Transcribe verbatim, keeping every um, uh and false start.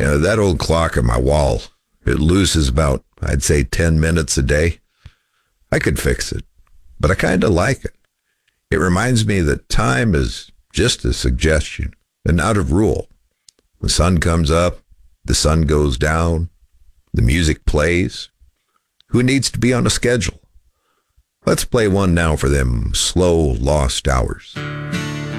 know, that old clock on my wall, it loses about, I'd say, ten minutes a day. I could fix it, but I kind of like it. It reminds me that time is just a suggestion and not a rule. The sun comes up, the sun goes down, the music plays. Who needs to be on a schedule? Let's play one now for them slow, lost hours.